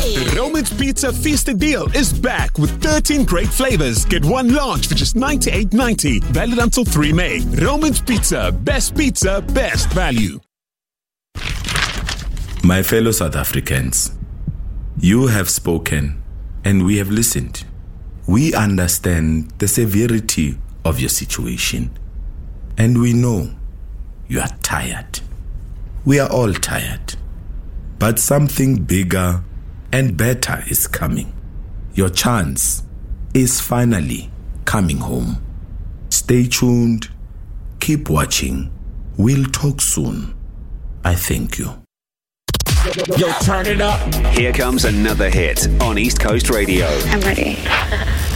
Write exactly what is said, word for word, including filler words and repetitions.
Roman's Pizza Feasted Deal is back with thirteen great flavors. Get one large for just ninety-eight ninety. Valid until three May. Roman's Pizza. Best pizza, best value. My fellow South Africans, you have spoken and we have listened. We understand the severity of your situation. And we know you are tired. We are all tired. But something bigger and better is coming. Your chance is finally coming home. Stay tuned. Keep watching. We'll talk soon. I thank you. Yo, turn it up. Here comes another hit on East Coast Radio. I'm ready.